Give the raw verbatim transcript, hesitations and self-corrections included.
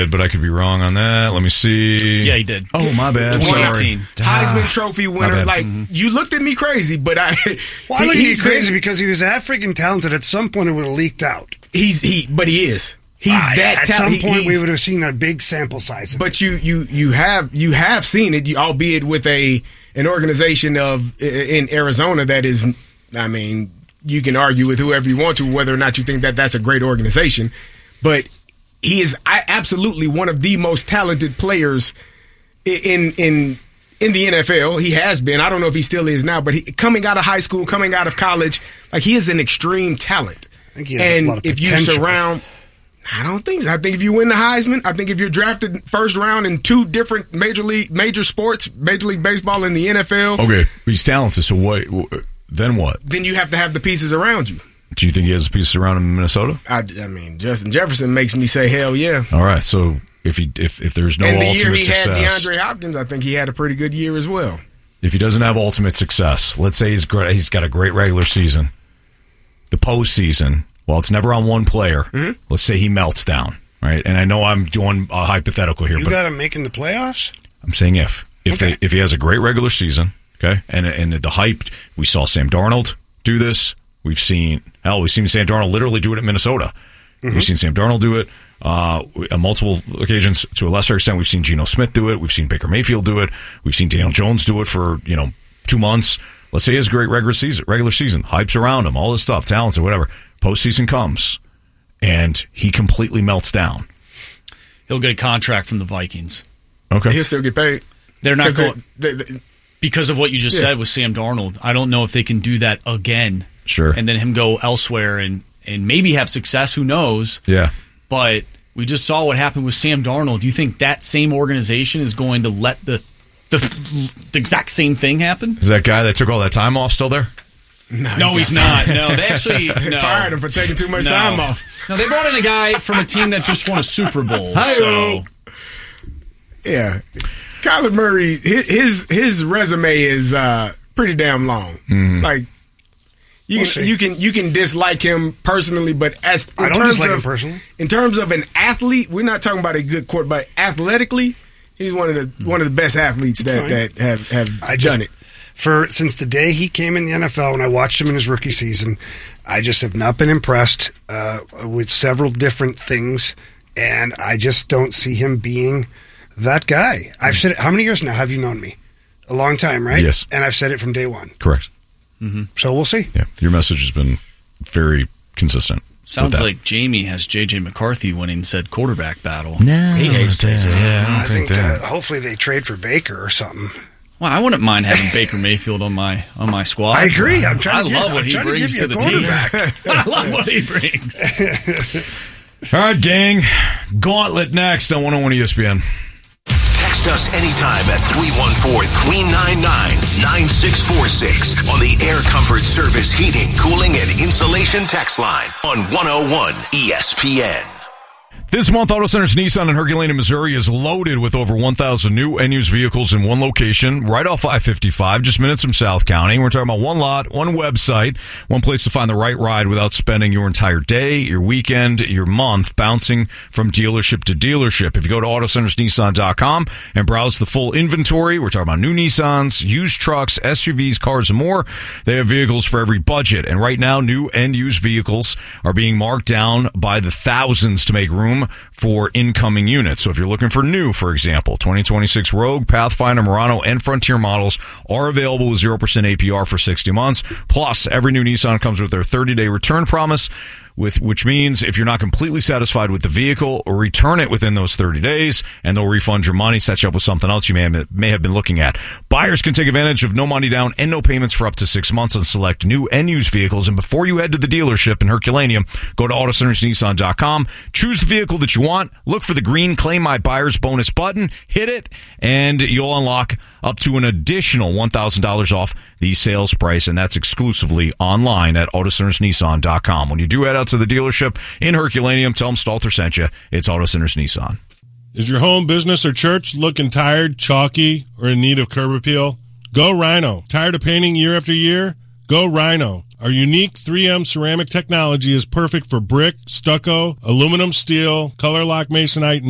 but I could be wrong on that. Let me see. Yeah, he did. Oh, my bad. Sorry. Heisman Trophy winner. Like, mm-hmm. you looked at me crazy, but I... Well, I look at he's you crazy been, because he was that freaking talented. At some point, it would have leaked out. He's he, But he is. He's uh, that At talented. some point, we would have seen a big sample size. But you, you, you have you have seen it, albeit with a an organization of in Arizona that is, I mean, you can argue with whoever you want to whether or not you think that that's a great organization, but he is absolutely one of the most talented players in in in the N F L. He has been. I don't know if he still is now, but he, coming out of high school, coming out of college, like he is an extreme talent. I think he has and a lot of if you potential. surround. I don't think so. I think if you win the Heisman, I think if you're drafted first round in two different major league major sports, Major League Baseball and the N F L. Okay, he's talented. So what? Then what? Then you have to have the pieces around you. Do you think he has the pieces around him in Minnesota? I, I mean, Justin Jefferson makes me say hell yeah. All right. So if he if if there's no and the ultimate year he success, had DeAndre Hopkins, I think he had a pretty good year as well. If he doesn't have ultimate success, let's say he's great, he's got a great regular season, the postseason. Well, it's never on one player. Mm-hmm. Let's say he melts down. Right, and I know I'm doing a hypothetical here, you but got him making the playoffs. I'm saying if if okay. they, if he has a great regular season, okay, and and the hype, we saw Sam Darnold do this. We've seen hell, we've seen Sam Darnold literally do it in Minnesota. Mm-hmm. We've seen Sam Darnold do it uh, on multiple occasions. To a lesser extent, we've seen Geno Smith do it. We've seen Baker Mayfield do it. We've seen Daniel Jones do it for you know two months. Let's say he has a great regular season, regular season, hype's around him, all this stuff, talents or whatever. Postseason comes, and he completely melts down. He'll get a contract from the Vikings. Okay. He'll still get paid. They're not going they, they, they, because of what you just yeah. said with Sam Darnold. I don't know if they can do that again. Sure. And then him go elsewhere and, and maybe have success. Who knows? Yeah. But we just saw what happened with Sam Darnold. Do you think that same organization is going to let the the, the exact same thing happen? Is that guy that took all that time off still there? No, no he he's not. No, they actually no. fired him for taking too much no. time off. No, they brought in a guy from a team that just won a Super Bowl. So. Yeah, Kyler Murray, his his, his resume is uh, pretty damn long. Mm-hmm. Like you we'll can see. you can you can dislike him personally, but as in I don't terms dislike of him personally. in terms of an athlete, we're not talking about a good quarterback. Athletically, he's one of the one of the best athletes that, that have have I done just, it. For since the day he came in the N F L, when I watched him in his rookie season, I just have not been impressed uh, with several different things, and I just don't see him being that guy. I've said it. How many years now have you known me? A long time, right? Yes. And I've said it from day one. Correct. Mm-hmm. So we'll see. Yeah, your message has been very consistent. Sounds like Jamie has J J McCarthy winning said quarterback battle. No, he hates J J. Yeah, I don't I think, think that. uh, hopefully they trade for Baker or something. Well, I wouldn't mind having Baker Mayfield on my on my squad. I agree. I'm trying I to get, love I'm what he trying brings to, to, give the you a team. quarterback. I love what he brings. All right, gang. Gauntlet next on one oh one E S P N. Text us anytime at three one four, three nine nine, nine six four six on the Air Comfort Service Heating, Cooling, and Insulation text line on one oh one E S P N. This month, Auto Centers Nissan in Herculaneum, Missouri is loaded with over one thousand new and used vehicles in one location, right off I fifty-five, just minutes from South County. We're talking about one lot, one website, one place to find the right ride without spending your entire day, your weekend, your month bouncing from dealership to dealership. If you go to auto centers nissan dot com and browse the full inventory, we're talking about new Nissans, used trucks, S U Vs, cars, and more. They have vehicles for every budget. And right now, new and used vehicles are being marked down by the thousands to make room for incoming units. So if you're looking for new, for example, twenty twenty-six Rogue, Pathfinder, Murano, and Frontier models are available with zero percent A P R for sixty months. Plus, every new Nissan comes with their thirty-day return promise, with which means if you're not completely satisfied with the vehicle, or return it within those thirty days, and they'll refund your money, set you up with something else you may have, may have been looking at. Buyers can take advantage of no money down and no payments for up to six months on select new and used vehicles. And before you head to the dealership in Herculaneum, go to auto centers nissan dot com, choose the vehicle that you want, look for the green Claim My Buyer's Bonus button, hit it, and you'll unlock up to an additional one thousand dollars off the sales price, and that's exclusively online at auto centers nissan dot com. When you do head out to the dealership in Herculaneum, tell them Stalter sent you. It's Auto Centers Nissan. Is your home, business, or church looking tired, chalky, or in need of curb appeal? Go Rhino. Tired of painting year after year? Go Rhino. Our unique three M ceramic technology is perfect for brick, stucco, aluminum, steel, color lock masonite, and